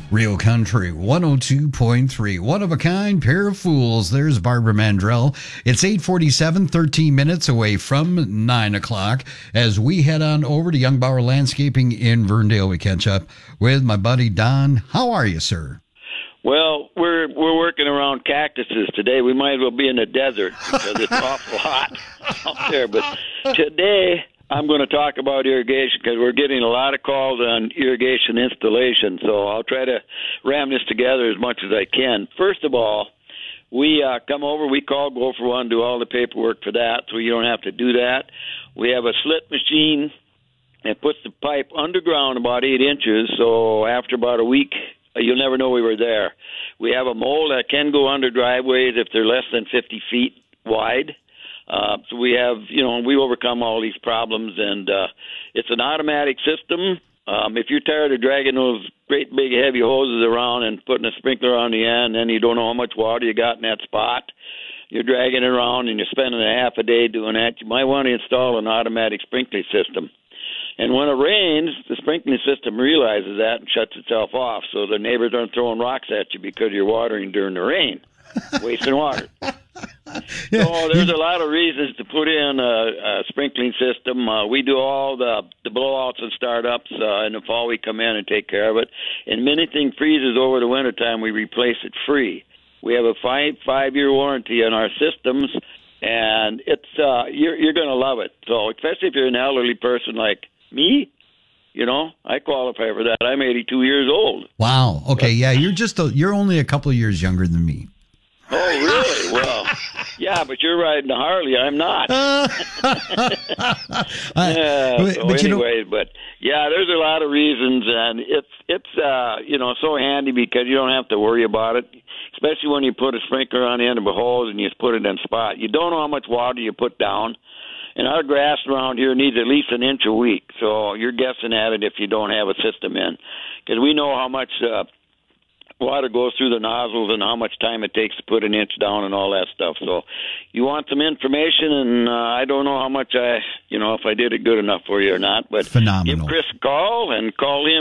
Real Country 102.3. One of a kind pair of fools. There's Barbara Mandrell. It's 8:47, 13 minutes away from 9 o'clock. As we head on over to Young Bauer Landscaping in Verndale, we catch up with my buddy Don. How are you, sir? Well, we're working around cactuses today. We might as well be in the desert because it's awful hot out there. But today I'm going to talk about irrigation because we're getting a lot of calls on irrigation installation. So I'll try to ram this together as much as I can. First of all, we come over, we call Go for One, do all the paperwork for that, so you don't have to do that. We have a slit machine that puts the pipe underground about 8 inches, so after about a week, you'll never know we were there. We have a mold that can go under driveways if they're less than 50 feet wide. So we have, we overcome all these problems, and it's an automatic system. If you're tired of dragging those great big heavy hoses around and putting a sprinkler on the end, and you don't know how much water you got in that spot, you're dragging it around and you're spending a half a day doing that, you might want to install an automatic sprinkler system. And when it rains, the sprinkling system realizes that and shuts itself off, so the neighbors aren't throwing rocks at you because you're watering during the rain, wasting water. So there's a lot of reasons to put in a sprinkling system. We do all the blowouts and startups. In the fall, we come in and take care of it. And when anything freezes over the wintertime, we replace it free. We have a five-year warranty on our systems, and it's you're going to love it. So especially if you're an elderly person like me, I qualify for that. I'm 82 years old. Wow. Okay. Yeah, you're only a couple of years younger than me. Oh, really? Well, yeah, but you're riding a Harley. I'm not. But yeah, there's a lot of reasons, and it's so handy because you don't have to worry about it, especially when you put a sprinkler on the end of a hose and you just put it in spot. You don't know how much water you put down, and our grass around here needs at least an inch a week, so you're guessing at it if you don't have a system in, because we know how much water goes through the nozzles and how much time it takes to put an inch down and all that stuff. So you want some information, and I don't know how much if I did it good enough for you or not, but phenomenal. Give Chris a call and call in